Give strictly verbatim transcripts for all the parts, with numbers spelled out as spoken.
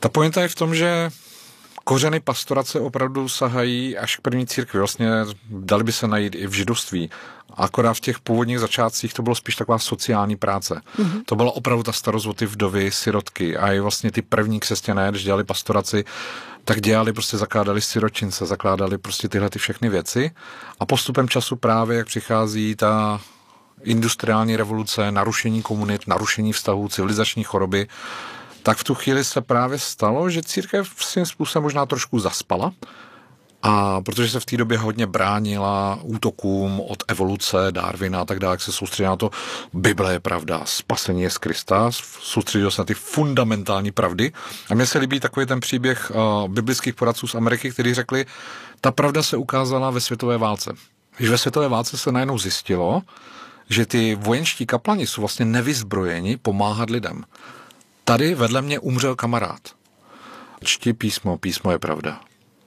Ta pointa je v tom, že kořeny pastorace opravdu sahají až k první církvi. Vlastně dali by se najít i v židovství. Akorát v těch původních začátcích to bylo spíš taková sociální práce. Mm-hmm. To byla opravdu ta starost o ty vdovy, sirotky a i vlastně ty první křesťané, když dělali pastoraci, tak dělali, prostě zakládali siročince, zakládali prostě tyhle ty všechny věci a postupem času právě, jak přichází ta industriální revoluce, narušení komunit, narušení vztahů, civilizační choroby, tak v tu chvíli se právě stalo, že církev svým způsobem možná trošku zaspala, a protože se v té době hodně bránila útokům od evoluce, Darwina a tak dále, jak se soustředila na to, Bible je pravda, spasení je z Krista, soustředil se na ty fundamentální pravdy. A mně se líbí takový ten příběh uh, biblických poradců z Ameriky, kteří řekli, ta pravda se ukázala ve světové válce. Když ve světové válce se najednou zjistilo, že ty vojenští kaplani jsou vlastně nevyzbrojeni pomáhat lidem. Tady vedle mě umřel kamarád. Čti písmo, písmo je pravda.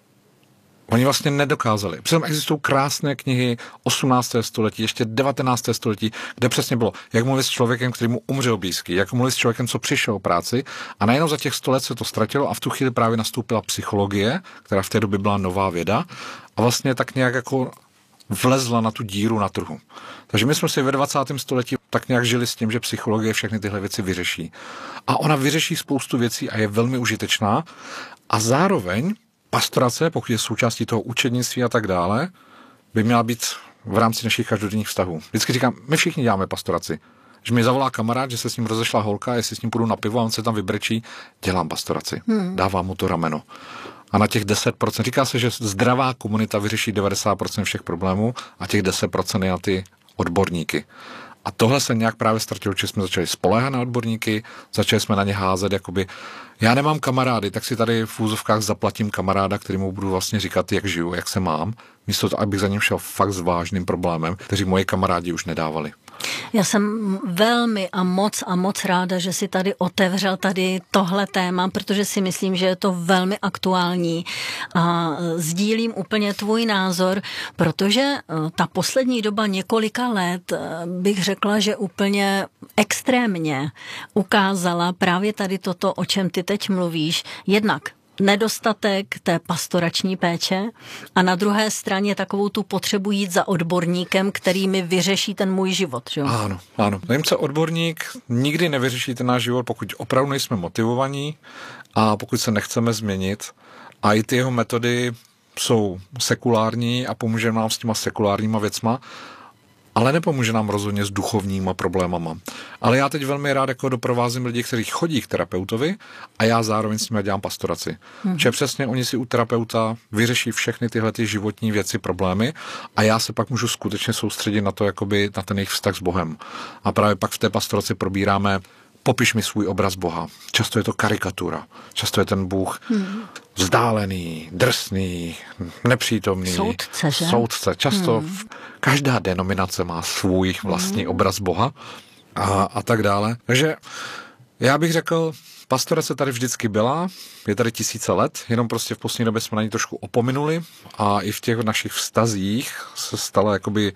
Oni vlastně nedokázali. Přitom existují krásné knihy osmnáctého století, ještě devatenáctého století, kde přesně bylo, jak mluvit s člověkem, který mu umřel blízký, jak mluvit s člověkem, co přišel o práci, a najednou za těch sto let se to ztratilo a v tu chvíli právě nastoupila psychologie, která v té době byla nová věda a vlastně tak nějak jako vlezla na tu díru na trhu. Takže my jsme si ve dvacátém století tak nějak žili s tím, že psychologie všechny tyhle věci vyřeší. A ona vyřeší spoustu věcí a je velmi užitečná a zároveň pastorace, pokud je součástí toho učednictví a tak dále, by měla být v rámci našich každodenních vztahů. Vždycky říkám, my všichni děláme pastoraci. Když mi zavolá kamarád, že se s ním rozešla holka, jestli s ním půjdu na pivo a on se tam vybrečí, dělám pastoraci. Hmm. Dávám mu to rameno. A na těch deset procent, říká se, že zdravá komunita vyřeší devadesát procent všech problémů a těch deset procent je na ty odborníky. A tohle se nějak právě ztratilo, že jsme začali spoléhat na odborníky, začali jsme na ně házet, jakoby, já nemám kamarády, tak si tady v úzovkách zaplatím kamaráda, kterému budu vlastně říkat, jak žiju, jak se mám, místo toho, abych za ním šel fakt s vážným problémem, kteří moji kamarádi už nedávali. Já jsem velmi a moc a moc ráda, že si tady otevřel tady tohle téma, protože si myslím, že je to velmi aktuální a sdílím úplně tvůj názor, protože ta poslední doba několika let bych řekla, že úplně extrémně ukázala právě tady toto, o čem ty teď mluvíš, jednak nedostatek té pastorační péče a na druhé straně takovou tu potřebu jít za odborníkem, který mi vyřeší ten můj život. Že? Ano, ano. Nevím, co odborník nikdy nevyřeší ten náš život, pokud opravdu nejsme motivovaní a pokud se nechceme změnit. A i ty jeho metody jsou sekulární a pomůže nám s těma sekulárníma věcma, ale nepomůže nám rozhodně s duchovníma problémama. Ale já teď velmi rád jako doprovázím lidi, kteří chodí k terapeutovi a já zároveň s nimi dělám pastoraci. Mm-hmm. Že přesně oni si u terapeuta vyřeší všechny tyhle ty životní věci, problémy a já se pak můžu skutečně soustředit na to, jakoby na ten jejich vztah s Bohem. A právě pak v té pastoraci probíráme popiš mi svůj obraz Boha. Často je to karikatura. Často je ten Bůh hmm. vzdálený, drsný, nepřítomný. Soudce, že? Soudce. Často hmm. v, každá denominace má svůj vlastní hmm. obraz Boha a, a tak dále. Takže já bych řekl, pastorace tady vždycky byla, je tady tisíce let, jenom prostě v poslední době jsme na ní trošku opominuli a i v těch našich vztazích se stala jakoby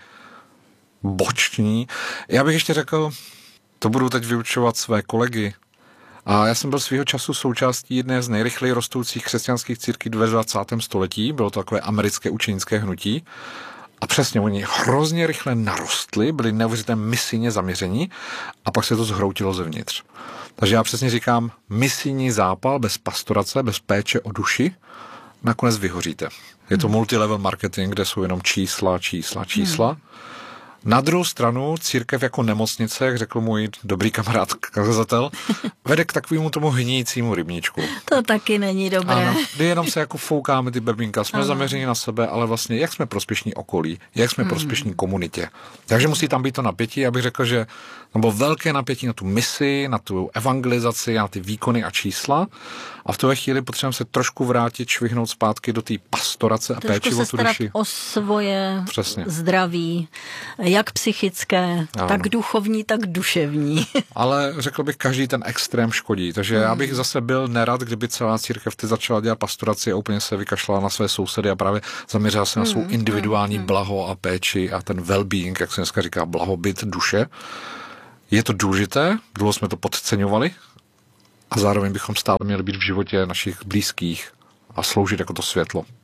boční. Já bych ještě řekl, to budu teď vyučovat své kolegy. A já jsem byl svýho času součástí jedné z nejrychleji rostoucích křesťanských církví ve dvacátém století. Bylo to takové americké učenické hnutí. A přesně, oni hrozně rychle narostli, byli neuvěřitelně misijně zaměření a pak se to zhroutilo zevnitř. Takže já přesně říkám, misijní zápal bez pastorace, bez péče o duši, nakonec vyhoříte. Je to multilevel marketing, kde jsou jenom čísla, čísla, čísla. Hmm. Na druhou stranu církev jako nemocnice, jak řekl můj dobrý kamarád kazatel, vede k takovému tomu hníjícímu rybníčku. To taky není dobré. Ano, kdy jenom se jako foukáme ty bebínka, jsme ano. zaměření na sebe, ale vlastně jak jsme prospěšní okolí, jak jsme hmm. prospěšní komunitě. Takže musí tam být to napětí, abych řekl, že tam bylo velké napětí na tu misi, na tu evangelizaci, na ty výkony a čísla a v té chvíli potřebujeme se trošku vrátit, švihnout zpátky do té pastorace a péči o tu duši. O svoje Přesně. Zdraví, jak psychické, ano. tak duchovní, tak duševní. Ale řekl bych, každý ten extrém škodí. Takže hmm. já bych zase byl nerad, kdyby celá církev ty začala dělat pastoraci a úplně se vykašlala na své sousedy a právě zaměřila se na svou hmm. individuální hmm. blaho a péči a ten well-being, jak se dneska říká, blahobyt duše. Je to důležité, dlouho jsme to podceňovali, a zároveň bychom stále měli být v životě našich blízkých a sloužit jako to světlo.